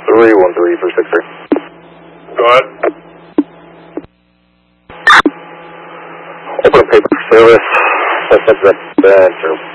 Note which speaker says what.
Speaker 1: 313 for 63.
Speaker 2: Go ahead.
Speaker 1: Open paper for service. Suspect at